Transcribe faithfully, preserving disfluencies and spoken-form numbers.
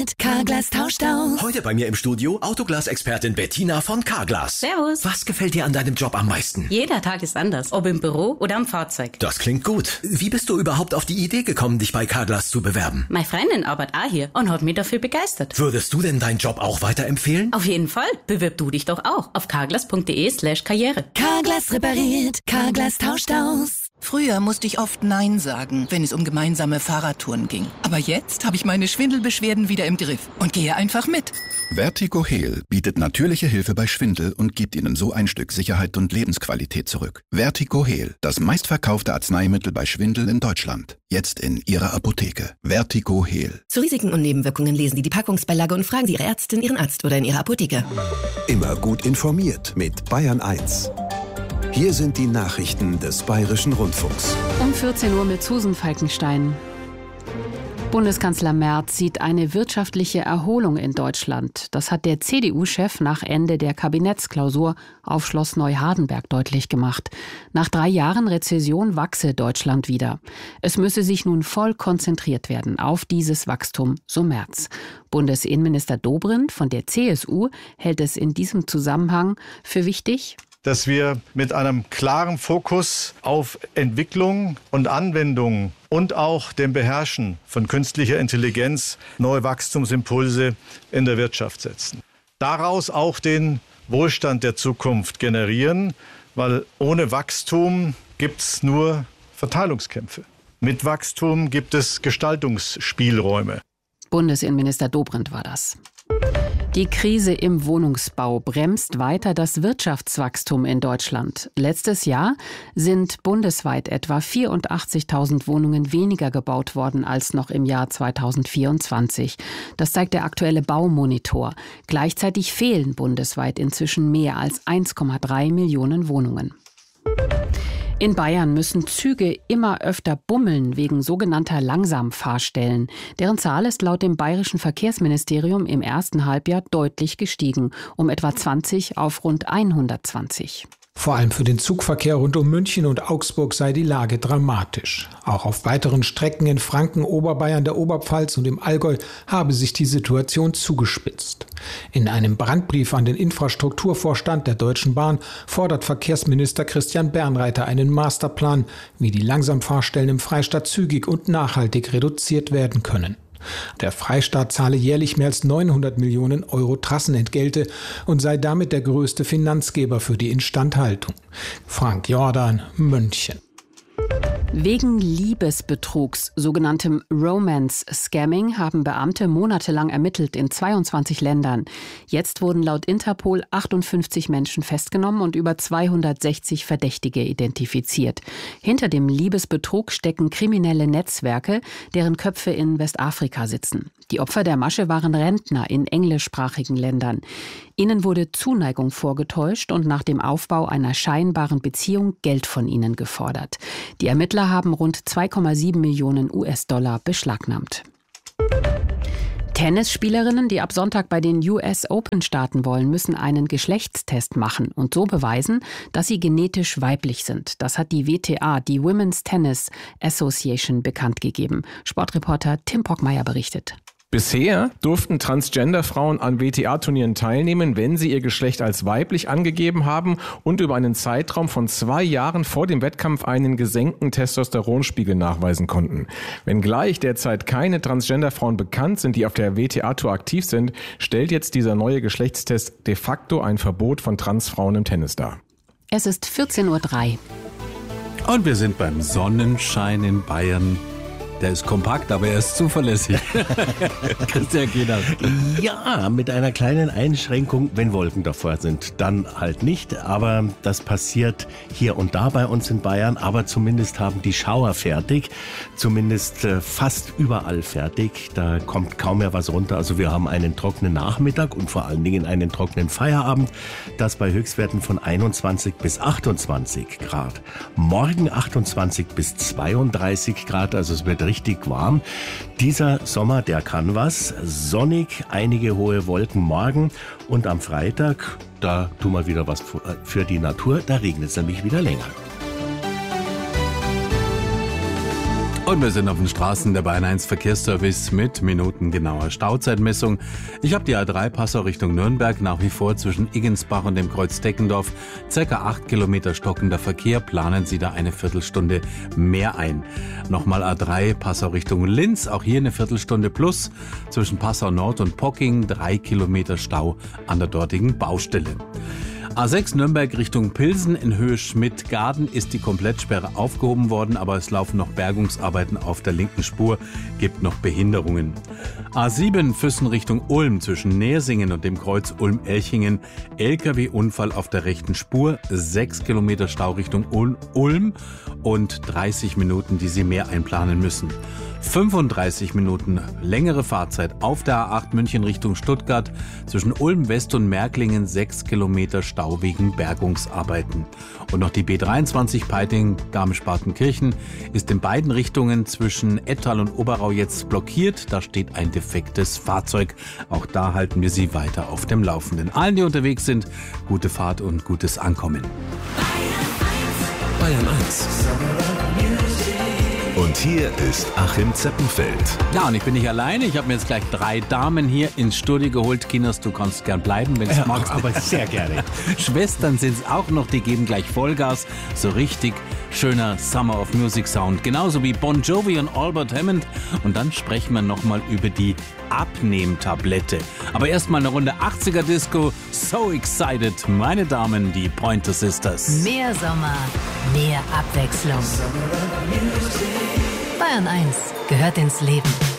repariert, Carglass tauscht aus. Heute bei mir im Studio Autoglas-Expertin Bettina von Carglass. Servus. Was gefällt dir an deinem Job am meisten? Jeder Tag ist anders, ob im Büro oder am Fahrzeug. Das klingt gut. Wie bist du überhaupt auf die Idee gekommen, dich bei Carglass zu bewerben? Meine Freundin arbeitet auch hier und hat mich dafür begeistert. Würdest du denn deinen Job auch weiterempfehlen? Auf jeden Fall. Bewirb du dich doch auch auf carglass.de slash karriere. Carglass repariert, Carglass tauscht aus. Früher musste ich oft Nein sagen, wenn es um gemeinsame Fahrradtouren ging. Aber jetzt habe ich meine Schwindelbeschwerden wieder im Griff und gehe einfach mit. Vertigo Heal bietet natürliche Hilfe bei Schwindel und gibt Ihnen so ein Stück Sicherheit und Lebensqualität zurück. Vertigo Heal, das meistverkaufte Arzneimittel bei Schwindel in Deutschland. Jetzt in Ihrer Apotheke. Vertigo Heal. Zu Risiken und Nebenwirkungen lesen Sie die Packungsbeilage und fragen Sie Ihre Ärztin, Ihren Arzt oder in Ihrer Apotheke. Immer gut informiert mit Bayern eins. Hier sind die Nachrichten des Bayerischen Rundfunks. Um vierzehn Uhr mit Susan Falkenstein. Bundeskanzler Merz sieht eine wirtschaftliche Erholung in Deutschland. Das hat der C D U-Chef nach Ende der Kabinettsklausur auf Schloss Neuhardenberg deutlich gemacht. Nach drei Jahren Rezession wachse Deutschland wieder. Es müsse sich nun voll konzentriert werden auf dieses Wachstum, so Merz. Bundesinnenminister Dobrindt von der C S U hält es in diesem Zusammenhang für wichtig, dass wir mit einem klaren Fokus auf Entwicklung und Anwendung und auch dem Beherrschen von künstlicher Intelligenz neue Wachstumsimpulse in der Wirtschaft setzen. Daraus auch den Wohlstand der Zukunft generieren, weil ohne Wachstum gibt es nur Verteilungskämpfe. Mit Wachstum gibt es Gestaltungsspielräume. Bundesinnenminister Dobrindt war das. Die Krise im Wohnungsbau bremst weiter das Wirtschaftswachstum in Deutschland. Letztes Jahr sind bundesweit etwa vierundachtzigtausend Wohnungen weniger gebaut worden als noch im Jahr zweitausendvierundzwanzig. Das zeigt der aktuelle Baumonitor. Gleichzeitig fehlen bundesweit inzwischen mehr als eins Komma drei Millionen Wohnungen. In Bayern müssen Züge immer öfter bummeln wegen sogenannter Langsamfahrstellen. Deren Zahl ist laut dem bayerischen Verkehrsministerium im ersten Halbjahr deutlich gestiegen, um etwa zwanzig auf rund hundertzwanzig. Vor allem für den Zugverkehr rund um München und Augsburg sei die Lage dramatisch. Auch auf weiteren Strecken in Franken, Oberbayern, der Oberpfalz und im Allgäu habe sich die Situation zugespitzt. In einem Brandbrief an den Infrastrukturvorstand der Deutschen Bahn fordert Verkehrsminister Christian Bernreiter einen Masterplan, wie die Langsamfahrstellen im Freistaat zügig und nachhaltig reduziert werden können. Der Freistaat zahle jährlich mehr als neunhundert Millionen Euro Trassenentgelte und sei damit der größte Finanzgeber für die Instandhaltung. Frank Jordan, München. Wegen Liebesbetrugs, sogenanntem Romance-Scamming, haben Beamte monatelang ermittelt in zweiundzwanzig Ländern. Jetzt wurden laut Interpol achtundfünfzig Menschen festgenommen und über zweihundertsechzig Verdächtige identifiziert. Hinter dem Liebesbetrug stecken kriminelle Netzwerke, deren Köpfe in Westafrika sitzen. Die Opfer der Masche waren Rentner in englischsprachigen Ländern. Ihnen wurde Zuneigung vorgetäuscht und nach dem Aufbau einer scheinbaren Beziehung Geld von ihnen gefordert. Die Ermittler haben rund zwei Komma sieben Millionen U S-Dollar beschlagnahmt. Tennisspielerinnen, die ab Sonntag bei den U S Open starten wollen, müssen einen Geschlechtstest machen und so beweisen, dass sie genetisch weiblich sind. Das hat die W T A, die Women's Tennis Association, bekannt gegeben. Sportreporter Tim Pockmeier berichtet. Bisher durften Transgender-Frauen an W T A-Turnieren teilnehmen, wenn sie ihr Geschlecht als weiblich angegeben haben und über einen Zeitraum von zwei Jahren vor dem Wettkampf einen gesenkten Testosteronspiegel nachweisen konnten. Wenngleich derzeit keine Transgender-Frauen bekannt sind, die auf der W T A-Tour aktiv sind, stellt jetzt dieser neue Geschlechtstest de facto ein Verbot von Transfrauen im Tennis dar. Es ist vierzehn Uhr drei. Und wir sind beim Sonnenschein in Bayern. Der ist kompakt, aber er ist zuverlässig. Christian Gehnert. Ja, mit einer kleinen Einschränkung, wenn Wolken davor sind, dann halt nicht. Aber das passiert hier und da bei uns in Bayern. Aber zumindest haben die Schauer fertig, zumindest äh, fast überall fertig. Da kommt kaum mehr was runter. Also wir haben einen trockenen Nachmittag und vor allen Dingen einen trockenen Feierabend. Das bei Höchstwerten von einundzwanzig bis achtundzwanzig Grad. Morgen achtundzwanzig bis zweiunddreißig Grad, also es wird richtig warm. Dieser Sommer, der kann was. Sonnig, einige hohe Wolken morgen und am Freitag, da tun wir wieder was für die Natur, da regnet es nämlich wieder länger. Und Und wir sind auf den Straßen der Bayern eins Verkehrsservice mit minutengenauer Stauzeitmessung. Ich habe die A drei Passau Richtung Nürnberg nach wie vor zwischen Iggensbach und dem Kreuz Deckendorf. Circa acht Kilometer stockender Verkehr. Planen Sie da eine Viertelstunde mehr ein. Nochmal A drei Passau Richtung Linz. Auch hier eine Viertelstunde plus. Zwischen Passau Nord und Pocking drei Kilometer Stau an der dortigen Baustelle. A sechs Nürnberg Richtung Pilsen in Höhe Schmidt-Gaden ist die Komplettsperre aufgehoben worden, aber es laufen noch Bergungsarbeiten auf der linken Spur, gibt noch Behinderungen. A sieben Füssen Richtung Ulm zwischen Neersingen und dem Kreuz Ulm-Elchingen, L K W-Unfall auf der rechten Spur, sechs Kilometer Stau Richtung Ulm und dreißig Minuten, die Sie mehr einplanen müssen. fünfunddreißig Minuten längere Fahrzeit auf der A acht München Richtung Stuttgart zwischen Ulm West und Märklingen, sechs Kilometer Stau wegen Bergungsarbeiten. Und noch die B dreiundzwanzig Peiting Garmisch-Partenkirchen ist in beiden Richtungen zwischen Ettal und Oberau jetzt blockiert. Da steht ein defektes Fahrzeug. Auch da halten wir Sie weiter auf dem Laufenden. Allen, die unterwegs sind, gute Fahrt und gutes Ankommen. Bayern eins. Und hier ist Achim Zeppenfeld. Ja, und ich bin nicht alleine. Ich habe mir jetzt gleich drei Damen hier ins Studio geholt. Kinos, du kannst gern bleiben, wenn du Ja, magst. aber sehr gerne. Schwestern sind es auch noch, die geben gleich Vollgas. So richtig schöner Summer of Music Sound. Genauso wie Bon Jovi und Albert Hammond. Und dann sprechen wir nochmal über die Abnehmtablette. Aber erstmal eine Runde achtziger Disco. So excited, meine Damen, die Pointer Sisters. Mehr Sommer, mehr Abwechslung. Bayern eins gehört ins Leben.